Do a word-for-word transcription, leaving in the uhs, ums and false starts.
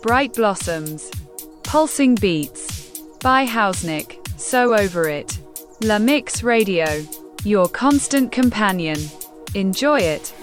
Bright Blossoms. Pulsing Beats. By Hausnick. So Over It. La Mix Radio. Your constant companion. Enjoy it.